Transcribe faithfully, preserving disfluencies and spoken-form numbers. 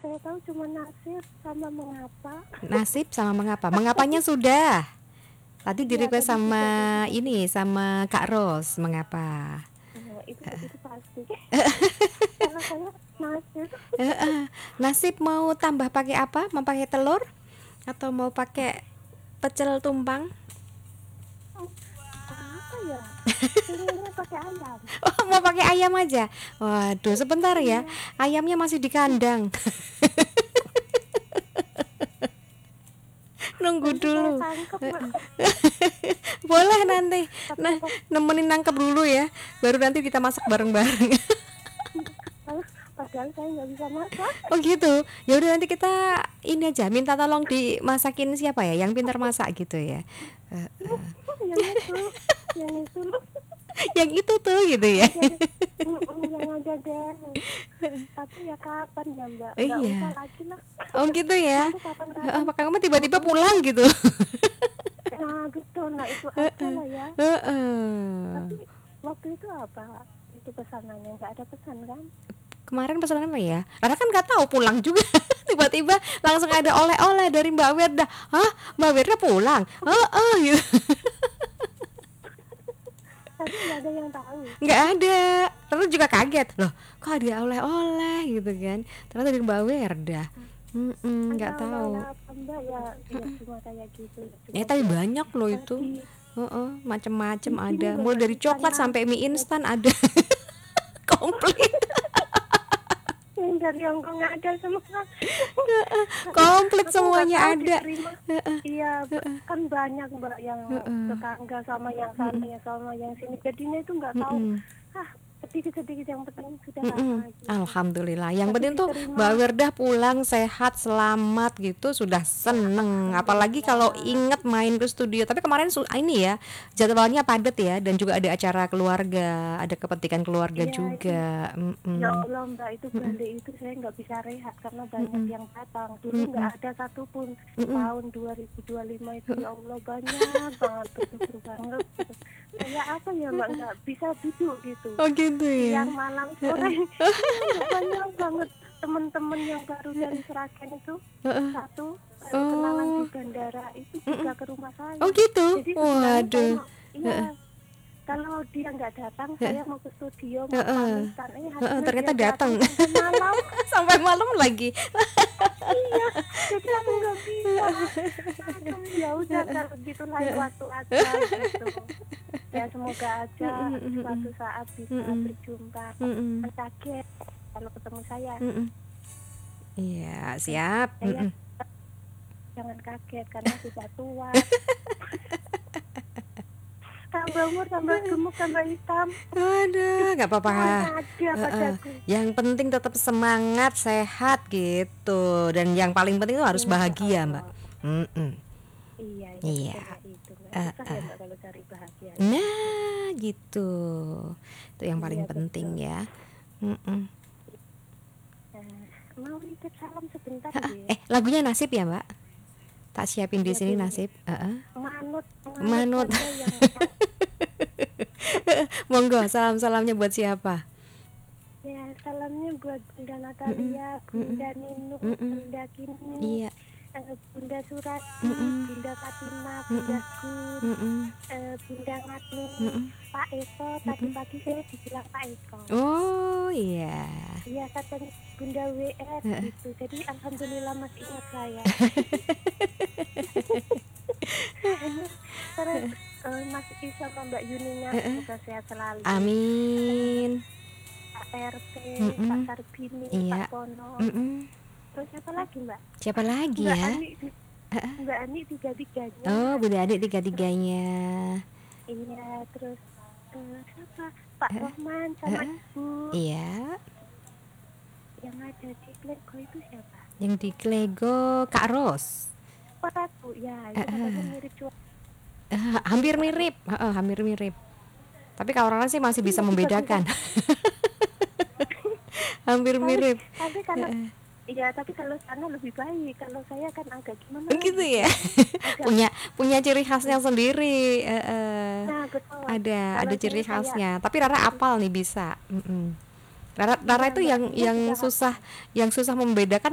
saya tahu cuma nasib sama mengapa. Nasib sama mengapa. Mengapanya sudah. Tadi di Iya, request tadi sama sudah dengar. ini sama Kak Ros, mengapa? Nah, itu itu pasti. Kalau saya nasib. Heeh. Nasib mau tambah pakai apa? Mau pakai telur atau mau pakai pecel tumpang? Apa ya? Pengennya pakai ayam. Oh, mau pakai ayam aja. Waduh, sebentar ya. Iya. Ayamnya masih di kandang. Nunggu Nanti saya dulu. tangkap, Mbak. Boleh nanti. Tapi Nah, apa? nemenin nangkep dulu ya. Baru nanti kita masak bareng-bareng. Padahal saya nggak bisa masak. Oh gitu. Ya udah nanti kita ini aja minta tolong dimasakin siapa ya yang pintar masak gitu ya. Eh, Yang itu, yang itu, yang itu tuh gitu ya. aja deh. Mm-mm, yang aja deh. Tapi ya kapan ya Mbak? Nggak usah Iya. lagi lah. Oh gitu ya. Nanti Heeh, kapan-kapan. Pak kamu tiba-tiba Mm-mm. pulang gitu. Nah gitu, nah itu aja Heeh. lah ya. Tapi Heeh. waktu itu apa? Itu pesanannya nggak ada pesan kan? Kemarin pesan apa ya? Karena kan nggak tahu pulang juga. Tiba-tiba langsung ada oleh-oleh dari Mbak Werda. Hah, Mbak Werda pulang? Heeh, gitu. Tapi nggak ada yang tahu. Nggak ada. Terus juga kaget loh. Kok ada oleh-oleh gitu kan? Ternyata dari Mbak Werda. Mm-mm, nggak Ada tahu. oleh-oleh apa Mbak ya? Ya cuma kayak gitu. Ya Cuma tapi buat banyak loh eh, itu. di Heeh, macem-macem di sini ada. loh Mulai Mbak dari di coklat sana. sampai mie Ya, instan ada. Komplit. yang dari Hongkong nggak ada sama sekali. Komplit Aku nggak semuanya tahu ada. diterima. Iya, b- kan banyak Mbak yang Heeh. tetangga sama yang sana ya sama yang sini. Jadinya itu nggak tahu. Mm-mm. Ah, sedikit-sedikit yang penting sudah Mm-mm. lama gitu. Alhamdulillah. Yang Tapi penting tuh Mbak diterima. Werdah pulang sehat, selamat gitu sudah Ya, seneng. Apalagi kalau alhamdulillah. inget main ke studio. Tapi kemarin su- ini ya jadwalnya padat ya dan juga ada acara keluarga, ada kepentingan keluarga Iya, itu juga. ya Mm-mm. Allah Mbak, itu Mm-mm. balik itu saya nggak bisa rehat karena banyak Mm-mm. yang datang. Dulu nggak Mm-mm. ada satupun. Mm-mm. Tahun dua ribu dua puluh lima itu ya Allah banyak banget, bersyukur banget gitu. Kayak apa ya Mbak, nggak bisa duduk gitu. Oh gitu ya. Siang malam sore iya Mbak, banyak banget teman-teman yang baru dari Seragen itu. Heeh. Satu eh, kenalan di Oh. bandara itu Mm-mm. juga ke rumah Oh saya. gitu. Jadi sebenarnya saya Waduh. mau iya, Heeh. kalau dia nggak datang Heeh. saya mau ke studio mau Heeh. pamitan, eh Heeh, hasilnya ternyata dia datang. datang sampai malam. Sampai malam lagi. Iya, jadi aku nggak bisa. Aduh, ya udah kalau gitu lain waktu aja gitu. Ya semoga aja Mm-mm. suatu Mm-mm. saat bisa Mm-mm. berjumpa. Mm-mm. Kaget kalau ketemu saya. Mm-mm. Iya, Ya, siap. saya Mm-mm. jangan kaget karena sudah tua. Tambah umur, tambah gemuk, tambah hitam. Aduh, nggak apa-apa. Semuanya ada Heeh. padaku. Yang penting tetap semangat, sehat gitu. Dan yang paling penting itu harus Insya bahagia, Mbak. Allah. Mm-mm. Iya, iya Iya. betulnya itu Mbak. Eh, Susah ya Mbak kalau cari bahagia. Nah, gitu. Itu yang paling Iya penting betul. ya. Mm-mm. Nah, mau nitip salam sebentar ya. Eh, lagunya Nasib ya, Mbak? Tak siapin di Iya sini boleh. Nasib. Heeh. Manut, manut, Manut. saja yang Monggo, salam-salamnya buat siapa? ya salamnya buat Bunda Mm-mm. Natalia, Bunda Mm-mm. Ninu, Mm-mm. Bunda Kini, Iya. eh, Bunda Surati, Mm-mm. Bunda Fatima, Mm-mm. Bunda Gun, Mm-mm. eh, Bunda Ngatni, Mm-mm. Pak Eko. Tadi Mm-mm. pagi saya dibilang Pak Eko. Oh iya. Iya katanya Bunda W R Heeh. gitu. Jadi alhamdulillah masih ingat saya. Terus eh, Mas Isa sama Mbak Yuninya Heeh. semoga sehat selalu. Eh, Amin. Pak R T, Pak Mm-mm. Sarbini, Iya. Pak Pono. Mm-mm. Terus siapa lagi Mbak? Siapa lagi Mbak ya? Ani, Mbak Ani tiga-tiganya. Oh, bunda adik Terus tiga-tiganya. iya, terus eh, siapa? Pak Heeh. Rohman sama Heeh. Ibu. Iya. Yang ada di Lego itu siapa? Yang di Klego Kak Ros. Oh, Ratu. Ya, itu katanya mirip cuaca. Eh, hampir mirip, Heeh, hampir mirip. Tapi kalau orang sih masih bisa Lebih bagusan. membedakan. Hampir Tapi, mirip. tapi karena iya, tapi kalau sana lebih baik. Kalau saya kan agak gimana Gitu ya. agak punya punya ciri khasnya sendiri. eh, eh. nah betul. Ada Kalau ada saya ciri kayak khasnya. Tapi Rara apal nih bisa. Mm-mm. Rara, Rara iya itu Mbak, yang dia yang sudah susah hafal. yang susah membedakan